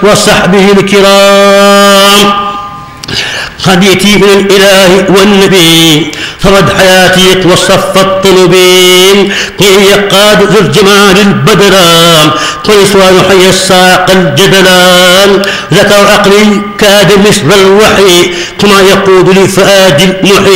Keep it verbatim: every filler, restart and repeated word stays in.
وصحبه الكرام. هديتي من الإله والنبي فرد حياتي وصف الطلبين قيل يقاد ذو الجمال البدران قيسوان حي الساق الجدلان ذكر عقلي كاد مثل الوحي كما يقود لفؤاد المحيط